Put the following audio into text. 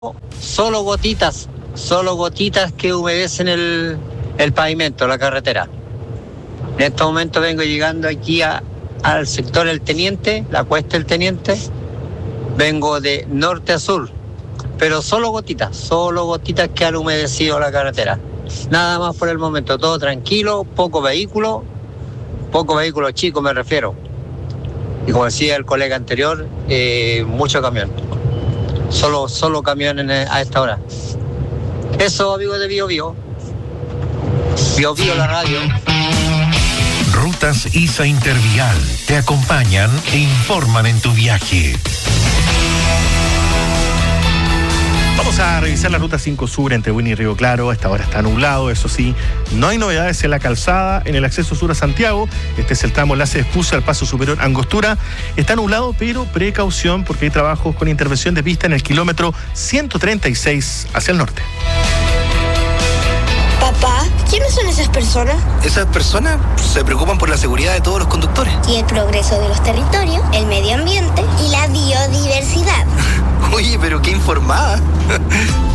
Solo gotitas que humedecen el pavimento, la carretera. En este momento vengo llegando aquí al sector El Teniente, la cuesta del Teniente. Vengo de norte a sur, pero solo gotitas que han humedecido la carretera. Nada más por el momento, todo tranquilo, poco vehículo chico me refiero. Y como decía el colega anterior, mucho camión. Solo camión a esta hora. Eso, amigos de Bio Bio la radio. Rutas ISA Intervial te acompañan e informan en tu viaje. Vamos a revisar la ruta 5 Sur entre Buin y Río Claro. A esta hora está nublado, eso sí. No hay novedades en la calzada, en el acceso sur a Santiago. Este es el tramo Enlace de Espucia al Paso Superior Angostura. Está nublado, pero precaución porque hay trabajos con intervención de pista en el kilómetro 136 hacia el norte. Papá, ¿quiénes son esas personas? Esas personas se preocupan por la seguridad de todos los conductores. Y el progreso de los territorios, el medio ambiente y la biodiversidad. Oye, pero qué informada.